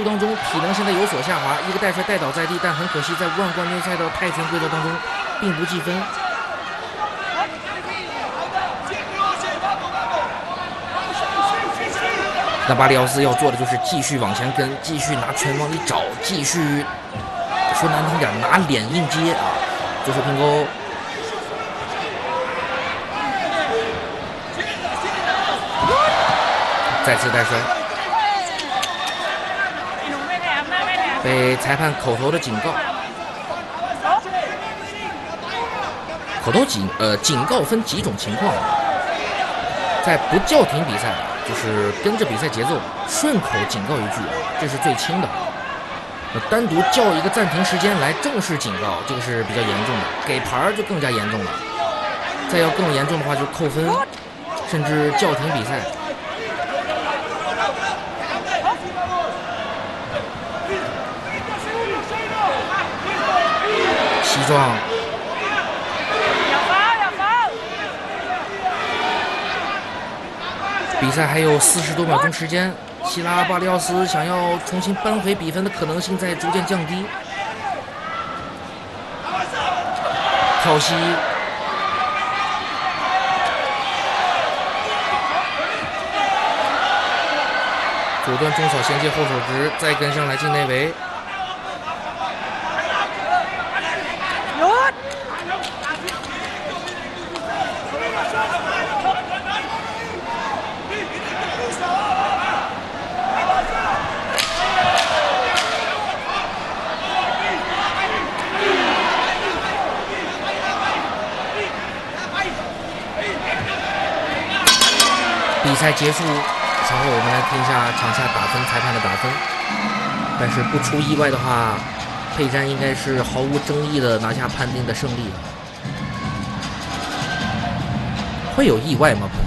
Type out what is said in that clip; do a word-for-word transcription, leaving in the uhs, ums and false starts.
当中，体能现在有所下滑，一个带摔带倒在地，但很可惜，在万冠军赛的泰拳规则当中，并不计分。那巴里奥斯要做的就是继续往前跟，继续拿拳往里找，继续说难听点，拿脸硬接啊，左手平勾。 再次带摔，被裁判口头的警告。口头警呃警告分几种情况，在不叫停比赛，就是跟着比赛节奏顺口警告一句，这是最轻的。单独叫一个暂停时间来正式警告，这个是比较严重的。给牌就更加严重了。再要更严重的话，就扣分，甚至叫停比赛。 西装，比赛还有四十多秒钟时间，希拉巴里奥斯想要重新扳回比分的可能性在逐渐降低。跳膝，左端中扫衔接后手直，再跟上来进内围。 比赛结束，稍后我们来听一下场下打分裁判的打分。但是不出意外的话，佩詹应该是毫无争议的拿下判定的胜利。会有意外吗？